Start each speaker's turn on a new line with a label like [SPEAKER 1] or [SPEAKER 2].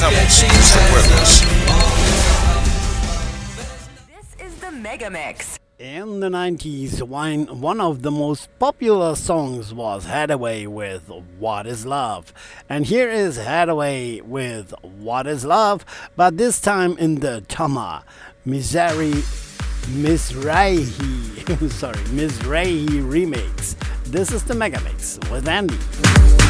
[SPEAKER 1] Estamos recuerdos.
[SPEAKER 2] This is the Mega Mix.
[SPEAKER 3] In the 90s, one of the most popular songs was Hathaway with What Is Love. And here is Hathaway with What Is Love, but this time in the Tama Mizrahi Mizrahi remix. This is the Mega Mix with Andy.